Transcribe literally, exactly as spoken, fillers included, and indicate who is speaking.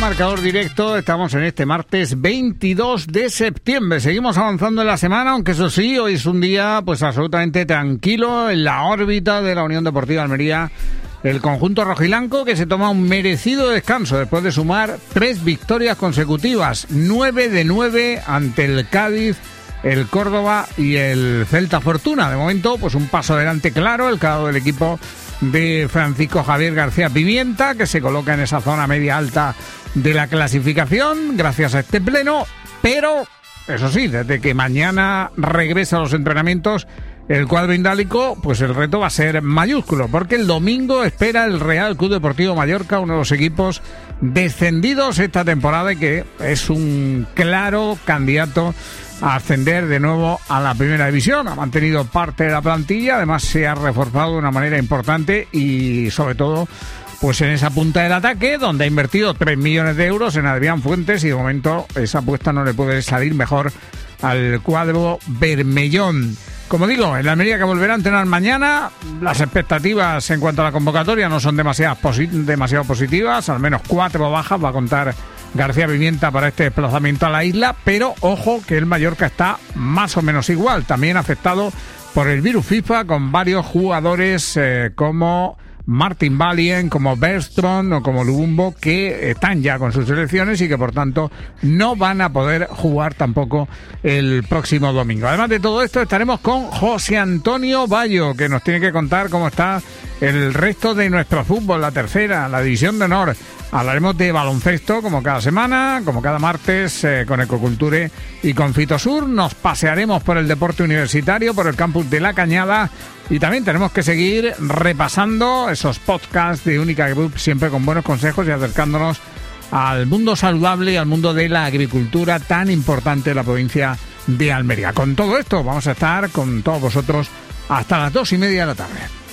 Speaker 1: Marcador Directo. Estamos en este martes veintidós de septiembre. Seguimos avanzando en la semana, aunque eso sí, hoy es un día pues absolutamente tranquilo en la órbita de la Unión Deportiva Almería. El conjunto rojiblanco que se toma un merecido descanso después de sumar tres victorias consecutivas, nueve de nueve ante el Cádiz, el Córdoba y el Celta Fortuna. De momento, pues un paso adelante claro, el cada del equipo de Francisco Javier García Pimienta, que se coloca en esa zona media alta de la clasificación gracias a este pleno, pero eso sí, desde que mañana regresa a los entrenamientos el cuadro indálico, pues el reto va a ser mayúsculo, porque el domingo espera el Real Club Deportivo Mallorca, uno de los equipos descendidos esta temporada y que es un claro candidato a ascender de nuevo a la primera división. Ha mantenido parte de la plantilla, además se ha reforzado de una manera importante y sobre todo pues en esa punta del ataque, donde ha invertido tres millones de euros en Adrián Fuentes y de momento esa apuesta no le puede salir mejor al cuadro bermellón. Como digo, en la Almería, que volverá a entrenar mañana, las expectativas en cuanto a la convocatoria no son demasiado, posit- demasiado positivas, al menos cuatro bajas va a contar García Pimienta para este desplazamiento a la isla, pero ojo que el Mallorca está más o menos igual, también afectado por el virus FIFA, con varios jugadores eh, como Martin Valien, como Bergström o como Lubumbo, que están ya con sus selecciones y que por tanto no van a poder jugar tampoco el próximo domingo. Además de todo esto, estaremos con José Antonio Bayo, que nos tiene que contar cómo está el resto de nuestro fútbol, la tercera, la división de honor. Hablaremos de baloncesto como cada semana, como cada martes, eh, con Ecoculture y con Fitosur. Nos pasearemos por el deporte universitario, por el campus de La Cañada, y también tenemos que seguir repasando esos podcasts de Única Group, siempre con buenos consejos y acercándonos al mundo saludable y al mundo de la agricultura tan importante de la provincia de Almería. Con todo esto vamos a estar con todos vosotros hasta las dos y media de la tarde.